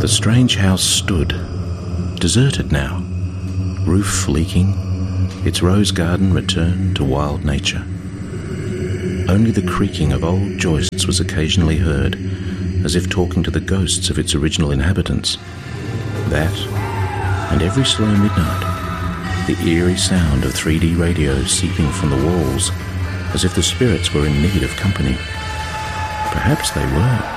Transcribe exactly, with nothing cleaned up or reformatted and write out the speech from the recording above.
The strange house stood, deserted now, roof leaking, its rose garden returned to wild nature. Only the creaking of old joists was occasionally heard, as if talking to the ghosts of its original inhabitants. That, and every slow midnight, the eerie sound of three D radio seeping from the walls, as if the spirits were in need of company. Perhaps they were.